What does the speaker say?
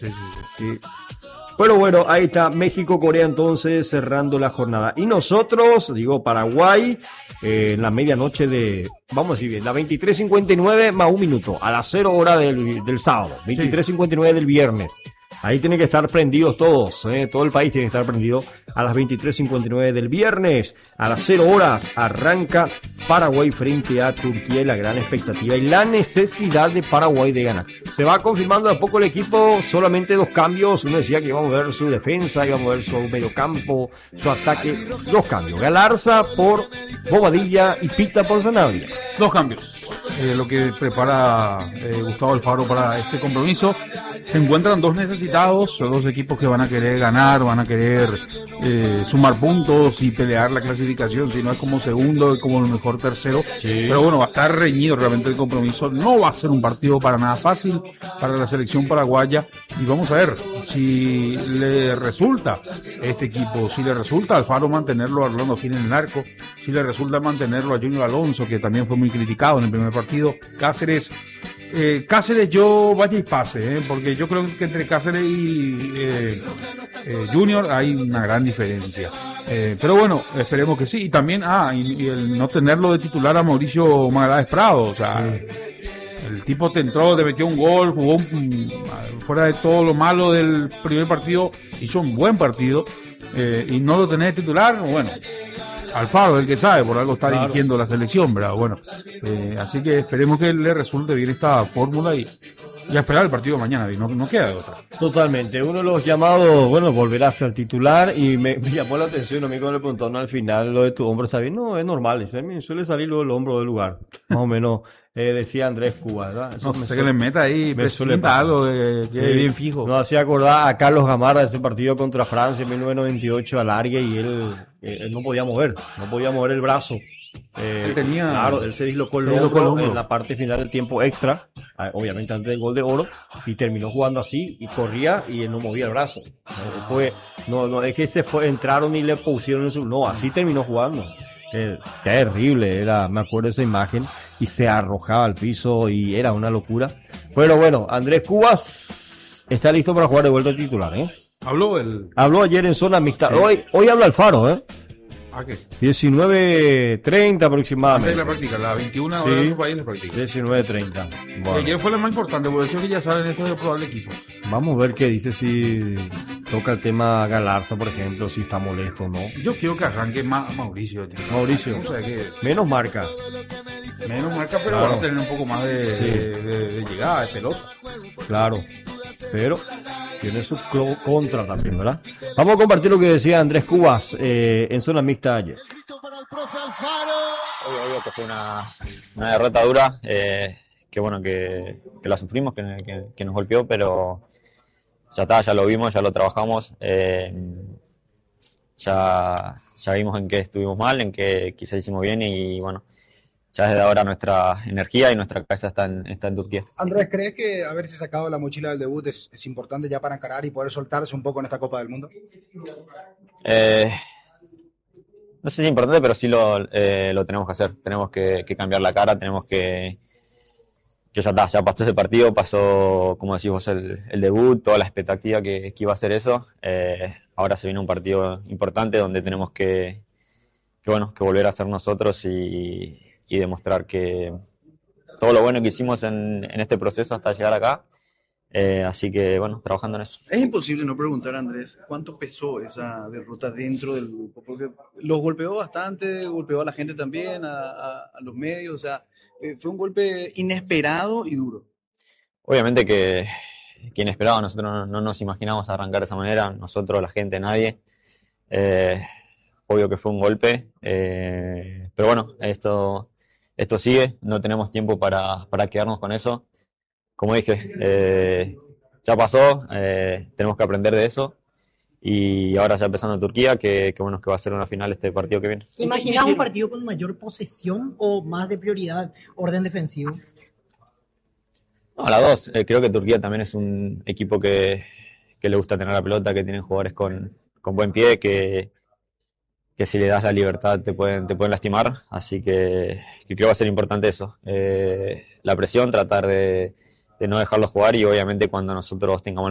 Sí, sí, sí. Sí. Pero bueno, ahí está México-Corea entonces cerrando la jornada. Y nosotros, digo, Paraguay, en la medianoche de, vamos a decir bien, la 23:59 más un minuto, a las 0 hora del sábado, 23:59 del viernes. Ahí tienen que estar prendidos todos, todo el país tiene que estar prendido a las 23:59 del viernes. A las 0 horas arranca Paraguay frente a Turquía y la gran expectativa y la necesidad de Paraguay de ganar. Se va confirmando de a poco el equipo, solamente 2 cambios. Uno decía que íbamos a ver su defensa, íbamos a ver su mediocampo, su ataque. 2 cambios. Galarza por Bobadilla y Pita por Sanabria. 2 cambios. Lo que prepara Gustavo Alfaro para este compromiso. Se encuentran 2 necesitados, 2 equipos que van a querer ganar, van a querer sumar puntos y pelear la clasificación, si no es como segundo, es como el mejor tercero. Sí. Pero bueno, va a estar reñido realmente el compromiso. No va a ser un partido para nada fácil para la selección paraguaya. Y vamos a ver si le resulta este equipo, si le resulta a Alfaro mantenerlo a Orlando Gil en el arco, si le resulta mantenerlo a Junior Alonso, que también fue muy criticado en el primer partido. Cáceres, yo vaya y pase, porque yo creo que entre Cáceres y Junior hay una gran diferencia. Pero bueno, esperemos que sí. Y también, y el no tenerlo de titular a Mauricio Magaláes Prado, o sea, el tipo te entró, te metió un gol, jugó fuera de todo lo malo del primer partido, hizo un buen partido, y no lo tenés de titular, bueno. Alfaro, el que sabe, por algo está dirigiendo la selección, ¿verdad? Bueno, así que esperemos que le resulte bien esta fórmula y a esperar el partido de mañana, y no queda de otra. Totalmente, uno de los llamados, bueno, volverá a ser titular y me llamó la atención a mí cuando le preguntaron al final, lo de tu hombro está bien, no, es normal, suele salir luego el hombro del lugar, más o menos, decía Andrés Cuba, ¿verdad? Eso no sé que le meta ahí, presenta algo que quede bien fijo. Nos hacía acordar a Carlos Gamarra de ese partido contra Francia en 1998 al Largue y él no podía mover el brazo. Él tenía... Claro, él se dislocó el hombro en la parte final del tiempo extra, obviamente antes del gol de oro, y terminó jugando así, y corría, y él no movía el brazo. No es que entraron y le pusieron en no, así terminó jugando. Terrible, me acuerdo de esa imagen, y se arrojaba al piso, y era una locura. Pero bueno, Andrés Cubas está listo para jugar de vuelta al titular, Habló ayer en zona mixta, sí. Hoy habla Alfaro, ¿A qué? 19:30 aproximadamente. Antes de la práctica, la 21 horas de su país la práctica. 19:30. Bueno. Ayer fue la más importante, porque eso que ya saben esto de probar el equipo. Vamos a ver qué dice, si toca el tema Galarza, por ejemplo, si está molesto o no. Yo quiero que arranque Mauricio. Mauricio. O sea que... Menos marca, pero claro, van a tener un poco más de llegada, de pelota. Claro, pero tiene su contra también, ¿verdad? Vamos a compartir lo que decía Andrés Cubas en zona mixta ayer. Obvio que fue una derrota dura, que bueno, que la sufrimos, que nos golpeó, pero ya está, ya lo vimos, ya lo trabajamos, ya vimos en qué estuvimos mal, en qué quizás hicimos bien y bueno, ya desde ahora nuestra energía y nuestra cabeza está en Turquía. Andrés, ¿crees que haberse sacado la mochila del debut es importante ya para encarar y poder soltarse un poco en esta Copa del Mundo? No sé si es importante, pero sí lo tenemos que hacer. Tenemos que cambiar la cara, tenemos que ya está, ya pasó ese partido, pasó, como decís vos, el debut, toda la expectativa que iba a ser eso. Ahora se viene un partido importante donde tenemos que volver a ser nosotros y demostrar que todo lo bueno que hicimos en este proceso hasta llegar acá. Así que, bueno, trabajando en eso. Es imposible no preguntar, Andrés, ¿cuánto pesó esa derrota dentro del grupo? Porque los golpeó bastante, golpeó a la gente también, a los medios, o sea, fue un golpe inesperado y duro. Obviamente que inesperado, nosotros no nos imaginamos arrancar de esa manera, nosotros, la gente, nadie. Obvio que fue un golpe, pero bueno, esto sigue, no tenemos tiempo para quedarnos con eso. Como dije, ya pasó, tenemos que aprender de eso y ahora ya empezando Turquía, que bueno, que va a ser una final este partido que viene. ¿Imaginás un partido con mayor posesión o más de prioridad, orden defensivo? No, las dos. Creo que Turquía también es un equipo que le gusta tener la pelota, que tienen jugadores con buen pie, que si le das la libertad te pueden lastimar, así que creo que va a ser importante eso. La presión, tratar de no dejarlo jugar y obviamente cuando nosotros tengamos